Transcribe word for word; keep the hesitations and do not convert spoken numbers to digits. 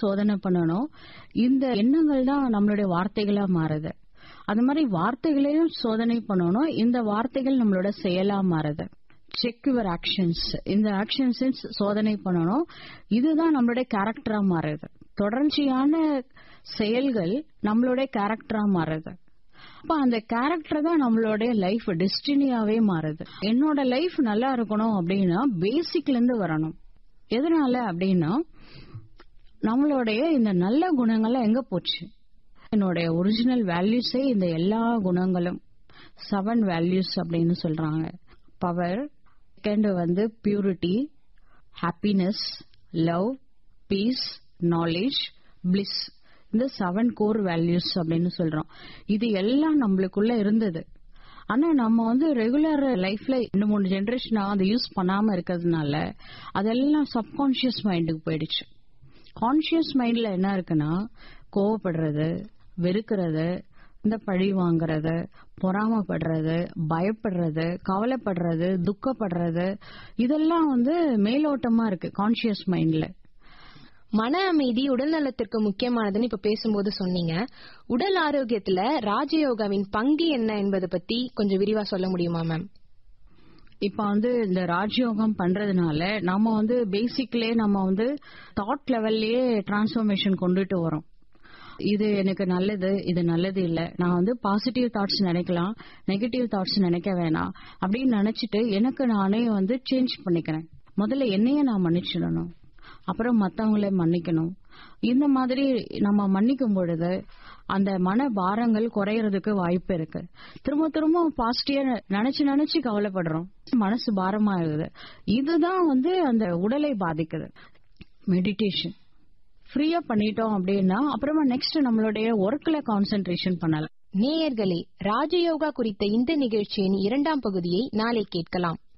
சோதனை பண்ணணும். இந்த எண்ணங்கள் தான் நம்மளுடைய வார்த்தைகளா மாறுது. அது மாதிரி வார்த்தைகளையும் சோதனை பண்ணணும். இந்த வார்த்தைகள் நம்மளோட செயலா மாறுது. Check your actions. இந்த ஆக்ஷன்ஸ் சோதனை பண்ணணும். இதுதான் நம்மளுடைய கேரக்டரா மாறுது. தொடர்ச்சியான செயல்கள் நம்மளுடைய கேரக்டரா மாறுது. அப்ப அந்த கேரக்டர் தான் நம்மளுடைய லைஃப் டெஸ்டினியாவே மாறுது. என்னோட லைஃப் நல்லா இருக்கணும் அப்படின்னா பேசிக்ல இருந்து வரணும். எதனால அப்படின்னா நம்மளுடைய இந்த நல்ல குணங்கள்லாம் எங்க போச்சு? என்னுடைய ஒரிஜினல் வேல்யூஸே இந்த எல்லா குணங்களும் செவன் வேல்யூஸ் அப்படின்னு சொல்றாங்க. பவர், செகண்ட் வந்து purity, happiness, love, piece, knowledge, bliss. இந்த செவன் கோர் வேல்யூஸ் அப்படின்னு சொல்றோம். இது எல்லாம் நம்மளுக்குள்ள இருந்தது. ஆனா நம்ம வந்து ரெகுலர் லைஃப்ல ரெண்டு மூணு ஜெனரேஷனா அதை யூஸ் பண்ணாம இருக்கிறதுனால அதெல்லாம் சப்கான்சியஸ் மைண்டுக்கு போயிடுச்சு. கான்சியஸ் மைண்ட்ல என்ன இருக்குன்னா கோவப்படுறது, வெறுக்கிறது, இந்த பழி வாங்குறது, பொறாமப்படுறது, பயப்படுறது, கவலைப்படுறது, துக்கப்படுறது, இதெல்லாம் வந்து மேலோட்டமா இருக்கு கான்சியஸ் மைண்ட்ல. மன அமைதி உடல் நலத்திற்கு முக்கியமானதுன்னு இப்ப பேசும்போது சொன்னீங்க. உடல் ஆரோக்கியத்துல ராஜயோகாவின் பங்கு என்ன என்பதை பத்தி கொஞ்சம் விரிவா சொல்ல முடியுமா மேம்? இப்ப வந்து இந்த ராஜயோகம் பண்றதுனால நம்ம வந்து பேசிக்லயே நம்ம வந்து தாட் லெவல்லயே டிரான்ஸ்ஃபர்மேஷன் கொண்டுட்டு வரோம். இது எனக்கு நல்லது, இது நல்லது இல்ல, நான் வந்து பாசிட்டிவ் தாட்ஸ் நினைக்கலாம், நெகட்டிவ் தாட்ஸ் நினைக்க வேணாம் அப்படின்னு நினைச்சிட்டு எனக்கு நானே வந்து சேஞ்ச் பண்ணிக்கிறேன். முதல்ல என்னையே நான் மன்னிச்சிடணும், அப்புறம் மத்தவங்கள மன்னிக்கணும். இந்த மாதிரி நம்ம மன்னிக்கும் பொழுது அந்த மன பாரங்கள் குறையறதுக்கு வாய்ப்பு இருக்கு. திரும்ப திரும்ப பாசிட்டிவா நினைச்சு நினைச்சு கவலைப்படுறோம், மனசு பாரமாகுது. இதுதான் வந்து அந்த உடலை பாதிக்குது. மெடிடேஷன் ஃப்ரீயா பண்ணிட்டோம் அப்படின்னா அப்புறமா நெக்ஸ்ட் நம்மளுடைய ஒர்க்ல கான்சென்ட்ரேஷன் பண்ணலாம். நேயர்களே, ராஜயோகா குறித்த இந்த நிகழ்ச்சியின் இரண்டாம் பகுதியை நாளை கேட்கலாம்.